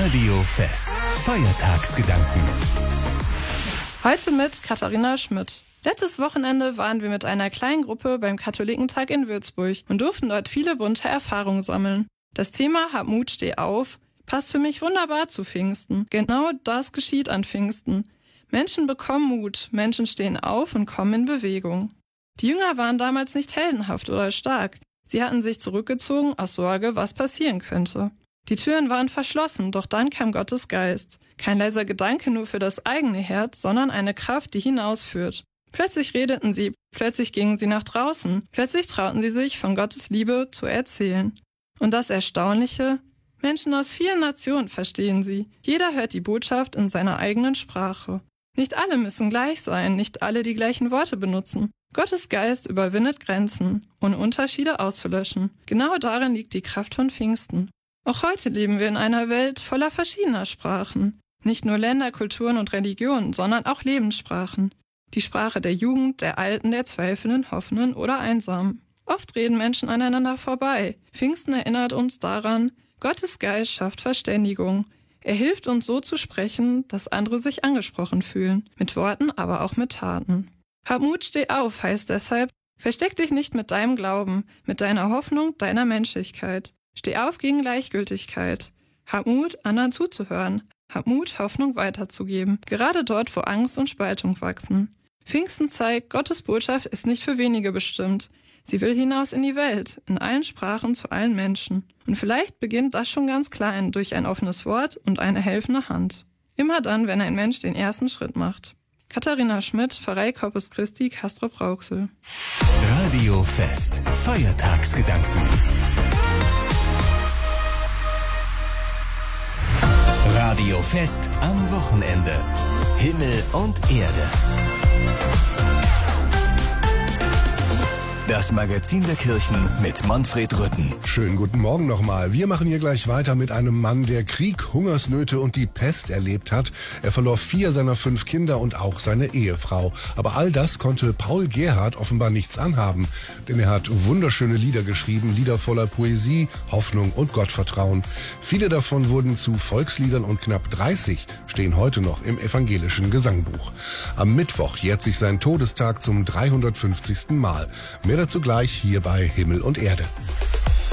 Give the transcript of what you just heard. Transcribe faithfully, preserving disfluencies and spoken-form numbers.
Radio Fest. Feiertagsgedanken. Heute mit Katharina Schmidt. Letztes Wochenende waren wir mit einer kleinen Gruppe beim Katholikentag in Würzburg und durften dort viele bunte Erfahrungen sammeln. Das Thema Hab Mut, steh auf passt für mich wunderbar zu Pfingsten. Genau das geschieht an Pfingsten. Menschen bekommen Mut, Menschen stehen auf und kommen in Bewegung. Die Jünger waren damals nicht heldenhaft oder stark. Sie hatten sich zurückgezogen aus Sorge, was passieren könnte. Die Türen waren verschlossen, doch dann kam Gottes Geist. Kein leiser Gedanke nur für das eigene Herz, sondern eine Kraft, die hinausführt. Plötzlich redeten sie, plötzlich gingen sie nach draußen, plötzlich trauten sie sich, von Gottes Liebe zu erzählen. Und das Erstaunliche: Menschen aus vielen Nationen verstehen sie. Jeder hört die Botschaft in seiner eigenen Sprache. Nicht alle müssen gleich sein, nicht alle die gleichen Worte benutzen. Gottes Geist überwindet Grenzen, ohne Unterschiede auszulöschen. Genau darin liegt die Kraft von Pfingsten. Auch heute leben wir in einer Welt voller verschiedener Sprachen. Nicht nur Länder, Kulturen und Religionen, sondern auch Lebenssprachen. Die Sprache der Jugend, der Alten, der Zweifelnden, Hoffenden oder Einsamen. Oft reden Menschen aneinander vorbei. Pfingsten erinnert uns daran, Gottes Geist schafft Verständigung. Er hilft uns so zu sprechen, dass andere sich angesprochen fühlen. Mit Worten, aber auch mit Taten. Hab Mut, steh auf heißt deshalb, versteck dich nicht mit deinem Glauben, mit deiner Hoffnung, deiner Menschlichkeit. Steh auf gegen Gleichgültigkeit. Hab Mut, anderen zuzuhören. Hab Mut, Hoffnung weiterzugeben, gerade dort, wo Angst und Spaltung wachsen. Pfingsten zeigt, Gottes Botschaft ist nicht für wenige bestimmt. Sie will hinaus in die Welt, in allen Sprachen, zu allen Menschen. Und vielleicht beginnt das schon ganz klein, durch ein offenes Wort und eine helfende Hand. Immer dann, wenn ein Mensch den ersten Schritt macht. Katharina Schmidt, Pfarrei Corpus Christi, Castrop-Rauxel. Radio Fest. Feiertagsgedanken. Radio Fest am Wochenende. Himmel und Erde. Das Magazin der Kirchen mit Manfred Rütten. Schönen guten Morgen nochmal. Wir machen hier gleich weiter mit einem Mann, der Krieg, Hungersnöte und die Pest erlebt hat. Er verlor vier seiner fünf Kinder und auch seine Ehefrau. Aber all das konnte Paul Gerhardt offenbar nichts anhaben. Denn er hat wunderschöne Lieder geschrieben, Lieder voller Poesie, Hoffnung und Gottvertrauen. Viele davon wurden zu Volksliedern und knapp dreißig stehen heute noch im evangelischen Gesangbuch. Am Mittwoch jährt sich sein Todestag zum dreihundertfünfzigsten Mal. Mehr dazu gleich hier bei Himmel und Erde.